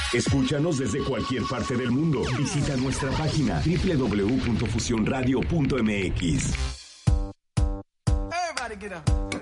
Escúchanos desde cualquier parte del mundo. Visita nuestra página www.fusionradio.mx. Everybody get up.